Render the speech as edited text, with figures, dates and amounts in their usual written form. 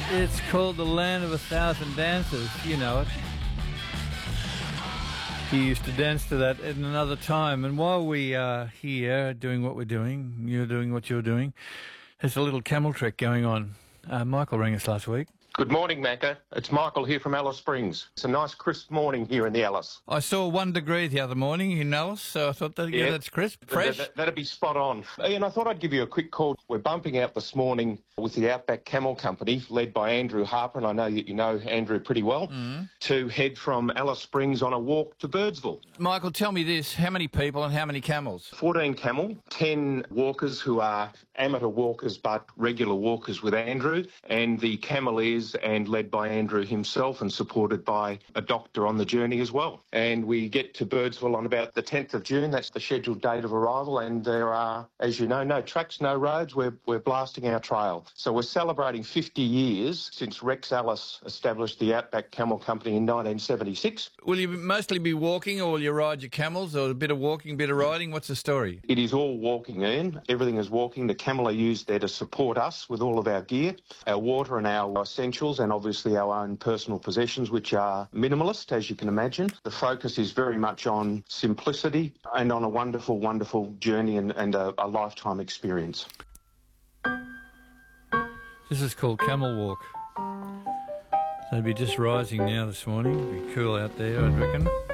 It's called the Land of a Thousand Dances. You know it. He used to dance to that in another time. And while we are here doing what we're doing, you're doing what you're doing, there's a little camel trek going on. Michael rang us last week. Good morning, Macca. It's Michael here from Alice Springs. It's a nice crisp morning here in the Alice. I saw 1 degree the other morning in Alice, so I thought, that's crisp, fresh. That'd be spot on. Ian, I thought I'd give you a quick call. We're bumping out this morning with the Outback Camel Company, led by Andrew Harper, and I know that you know Andrew pretty well, to head from Alice Springs on a walk to Birdsville. Michael, tell me this, how many people and how many camels? 14 camel, 10 walkers who are amateur walkers but regular walkers with Andrew, and the cameliers and led by Andrew himself and supported by a doctor on the journey as well. And we get to Birdsville on about the 10th of June. That's the scheduled date of arrival, and there are, as you know, no tracks, no roads. We're blasting our trail. So we're celebrating 50 years since Rex Ellis established the Outback Camel Company in 1976. Will you mostly be walking, or will you ride your camels, or a bit of walking, bit of riding? What's the story? It is all walking, Ian. Everything is walking. The camel are used there to support us with all of our gear, our water and our essentials, and obviously our own personal possessions, which are minimalist, as you can imagine. The focus is very much on simplicity and on a wonderful, wonderful journey and a lifetime experience. This is called Camel Walk. They'd be just rising now this morning. It'd be cool out there, I'd reckon.